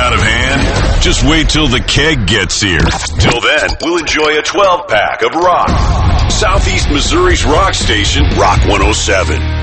out of hand? Just wait till the keg gets here. Till then, we'll enjoy a 12-pack of rock. Southeast Missouri's rock station, Rock 107.